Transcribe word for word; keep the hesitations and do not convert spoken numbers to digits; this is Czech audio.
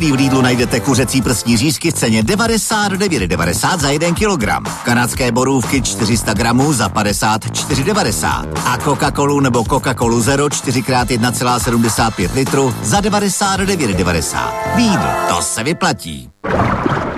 Prý v Lidlu najdete kuřecí prsní řízky v ceně devadesát devět devadesát za jeden kilogram. Kanadské borůvky čtyři sta gramů za padesát čtyři devadesát. A Coca-Colu nebo Coca-Colu Zero čtyři krát jedna celá sedmdesát pět litru za devadesát devět devadesát. Lidl, to se vyplatí.